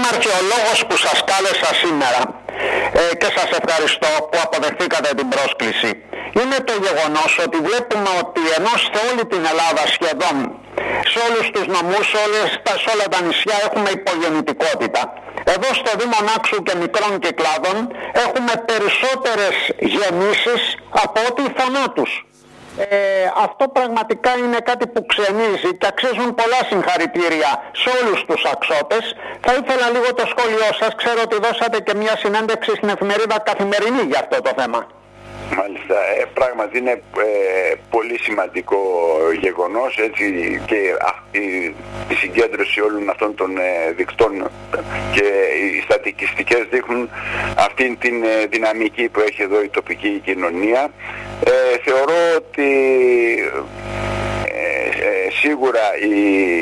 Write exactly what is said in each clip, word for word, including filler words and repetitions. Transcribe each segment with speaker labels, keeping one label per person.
Speaker 1: αρχαιολόγος που σας κάλεσα σήμερα ε, και σας ευχαριστώ που αποδεχθήκατε την πρόσκληση είναι το γεγονός ότι βλέπουμε ότι ενώ σε όλη την Ελλάδα σχεδόν, σε όλους τους νομούς, σε, όλες, σε όλα τα νησιά έχουμε υπογεννητικότητα. Εδώ στο Δήμο Νάξου και μικρών κυκλάδων έχουμε περισσότερες γεννήσεις από ό,τι θανάτους. Ε, αυτό πραγματικά είναι κάτι που ξενίζει και αξίζουν πολλά συγχαρητήρια σε όλους τους αξώτες. Θα ήθελα λίγο το σχόλιο σας. Ξέρω ότι δώσατε και μια συνέντευξη στην εφημερίδα Καθημερινή για αυτό το θέμα.
Speaker 2: Μάλιστα, ε, πράγματι είναι ε, πολύ σημαντικό γεγονός, έτσι, και α, η, η συγκέντρωση όλων αυτών των ε, δικτών και οι στατικιστικές δείχνουν αυτήν την ε, δυναμική που έχει εδώ η τοπική κοινωνία. Ε, θεωρώ ότι ε, ε, σίγουρα η,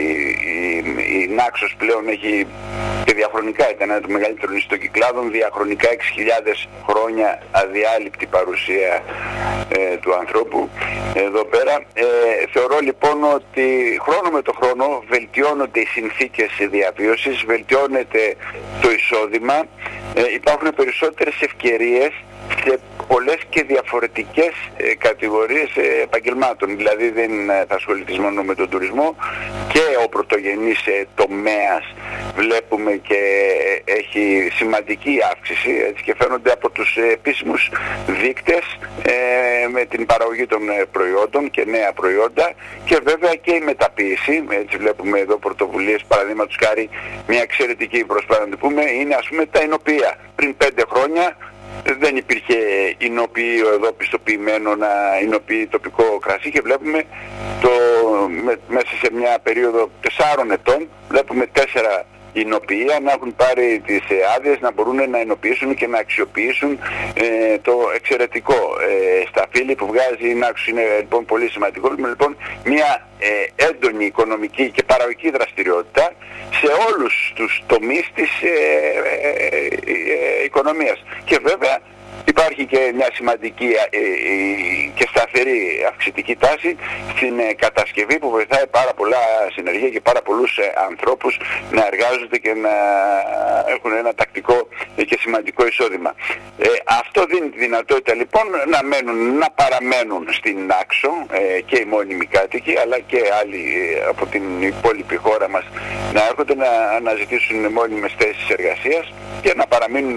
Speaker 2: η, η Νάξος πλέον έχει, και διαχρονικά ήταν ένα των μεγαλύτερων ιστοκυκλάδων, διαχρονικά έξι χιλιάδες χρόνια αδιάλειπτη παρουσία ε, του ανθρώπου εδώ πέρα. Ε, θεωρώ λοιπόν ότι χρόνο με το χρόνο βελτιώνονται οι συνθήκες διαβίωσης, βελτιώνεται το εισόδημα, ε, υπάρχουν περισσότερες ευκαιρίες σε πολλές και διαφορετικές ε, κατηγορίες ε, επαγγελμάτων. Δηλαδή δεν ε, θα ασχοληθείς μόνο με τον τουρισμό, και ο πρωτογενής ε, τομέας βλέπουμε και ε, έχει σημαντική αύξηση, έτσι, και φαίνονται από τους ε, επίσημους δείκτες ε, με την παραγωγή των ε, προϊόντων και νέα προϊόντα, και βέβαια και η μεταποίηση. Έτσι βλέπουμε εδώ πρωτοβουλίες, παραδείγματος χάρη μια εξαιρετική προσπάθεια να το πούμε είναι ας πούμε τα εινοποιεία. Πριν πέντε χρόνια δεν υπήρχε εινοποιείο εδώ πιστοποιημένο να εινοποιεί τοπικό κρασί, και βλέπουμε το, με, μέσα σε μια περίοδο τεσσάρων ετών βλέπουμε τέσσερα εινοποιεία να έχουν πάρει τις άδειες να μπορούν να εινοποιήσουν και να αξιοποιήσουν ε, το εξαιρετικό ε, σταφύλι που βγάζει η Νάξος. Είναι λοιπόν πολύ σημαντικό. Λοιπόν, μια ε, έντονη οικονομική και παραγωγική δραστηριότητα σε όλους τους τομείς της ε, ε, ε, οικονομίας. Και βέβαια υπάρχει και μια σημαντική ε, ε, και σταθερή αυξητική τάση στην ε, κατασκευή, που βοηθάει πάρα πολλά συνεργεία και πάρα πολλούς ε, ανθρώπους να εργάζονται και να έχουν ένα τακτικό ε, και σημαντικό εισόδημα. Ε, αυτό δίνει τη δυνατότητα λοιπόν να, μένουν, να παραμένουν στην Νάξο ε, και οι μόνιμοι κάτοικοι, αλλά και άλλοι ε, από την υπόλοιπη χώρα μας να έρχονται να αναζητήσουν μόνιμες θέσεις εργασίας και να παραμείνουν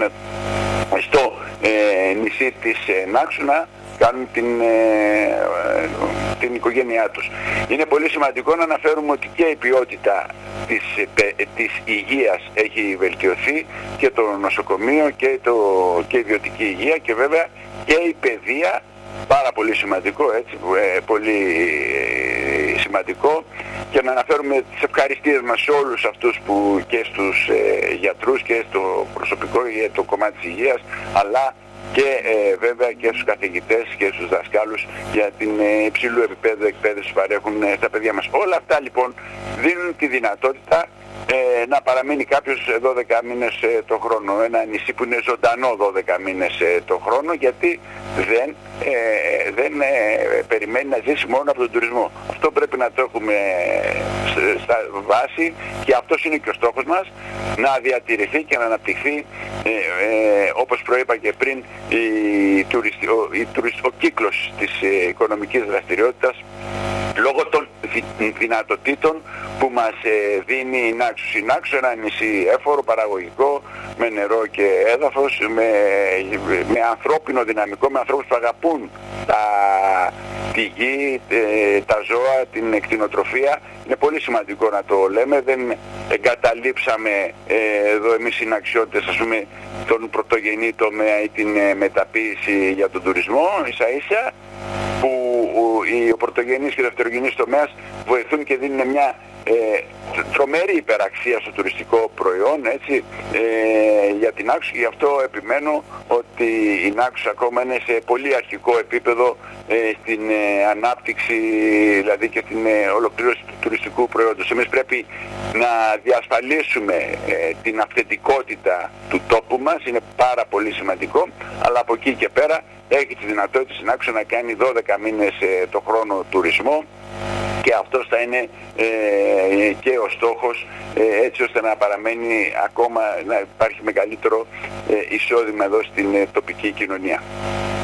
Speaker 2: στο ε, νησί της ε, Νάξου να κάνουν την, ε, την οικογένειά τους. Είναι πολύ σημαντικό να αναφέρουμε ότι και η ποιότητα της, ε, της υγείας έχει βελτιωθεί, και το νοσοκομείο και, το, και η ιδιωτική υγεία, και βέβαια και η παιδεία, πάρα πολύ σημαντικό, έτσι, ε, πολύ ε, σημαντικό, και να αναφέρουμε τις ευχαριστίες μας σε όλους αυτούς που, και στους ε, γιατρούς και στο προσωπικό για το κομμάτι της υγείας, αλλά και ε, βέβαια και στους καθηγητές και στους δασκάλους για την ε, υψηλού επίπεδου εκπαίδευση που παρέχουν ε, στα παιδιά μας. Όλα αυτά λοιπόν δίνουν τη δυνατότητα ε, να παραμείνει κάποιος δώδεκα μήνες ε, το χρόνο. Ένα νησί που είναι ζωντανό δώδεκα μήνες ε, το χρόνο, γιατί δεν, ε, δεν ε, περιμένει να ζήσει μόνο από τον τουρισμό. Αυτό πρέπει να το έχουμε ε, στα βάση, και αυτός είναι και ο στόχος μας, να διατηρηθεί και να αναπτυχθεί ε, ε, όπως προείπα και πριν η τουριστι, ο, η τουρισ, ο κύκλος της ε, οικονομικής δραστηριότητας, λόγω των δυνατοτήτων που μας ε, δίνει η Νάξος. Η Νάξος, ένα νησί έφορο, παραγωγικό, με νερό και έδαφος, με, με ανθρώπινο δυναμικό, με ανθρώπους που αγαπούν τα, τη γη, ε, τα ζώα, την εκτινοτροφία. Είναι πολύ σημαντικό να το λέμε. Δεν εγκαταλείψαμε ε, εδώ εμείς οι Ναξιώτες, ας πούμε, τον πρωτογενή τομέα ή την ε, μεταποίηση για τον τουρισμό, ίσα ίσα, που ο, ο πρωτογενής και ο δευτερογενής τομέας βοηθούν και δίνουν μια ε, τρομερή υπεραξία στο τουριστικό προϊόν, έτσι, ε, για την Νάξο. Γι' αυτό επιμένω ότι η Νάξος ακόμα είναι σε πολύ αρχικό επίπεδο ε, στην ε, ανάπτυξη, δηλαδή και την ε, ολοκλήρωση του τουριστικού προϊόντος. Εμείς πρέπει να διασφαλίσουμε ε, την αυθεντικότητα του τόπου μας, είναι πάρα πολύ σημαντικό, αλλά από εκεί και πέρα έχει τη δυνατότητα στην Νάξο να κάνει δώδεκα μήνες ε, το χρόνο τουρισμό, και αυτός θα είναι ε, και ο στόχος, ε, έτσι ώστε να παραμένει ακόμα, να υπάρχει μεγαλύτερο ε, εισόδημα εδώ στην ε, τοπική κοινωνία.